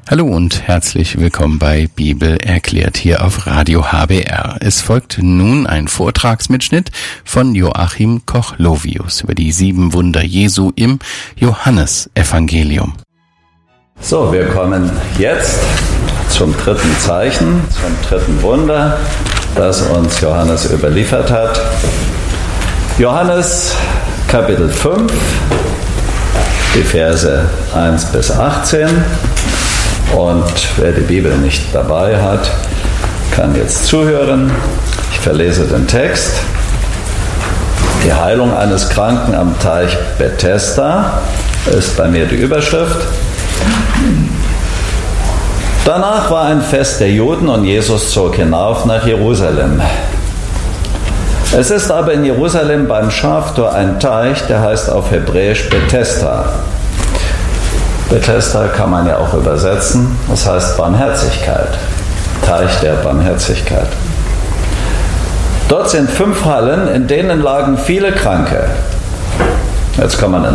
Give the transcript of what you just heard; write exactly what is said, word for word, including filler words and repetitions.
Hallo und herzlich willkommen bei Bibel erklärt hier auf Radio H B R. Es folgt nun ein Vortragsmitschnitt von Joachim Koch-Lovius über die sieben Wunder Jesu im Johannesevangelium. So, wir kommen jetzt zum dritten Zeichen, zum dritten Wunder, das uns Johannes überliefert hat. Johannes Kapitel fünf, die Verse eins bis achtzehn. Und wer die Bibel nicht dabei hat, kann jetzt zuhören. Ich verlese den Text. Die Heilung eines Kranken am Teich Bethesda ist bei mir die Überschrift. Danach war ein Fest der Juden und Jesus zog hinauf nach Jerusalem. Es ist aber in Jerusalem beim Schaftor ein Teich, der heißt auf Hebräisch Bethesda. Bethesda kann man ja auch übersetzen, das heißt Barmherzigkeit, Teich der Barmherzigkeit. Dort sind fünf Hallen, in denen lagen viele Kranke. Jetzt kann man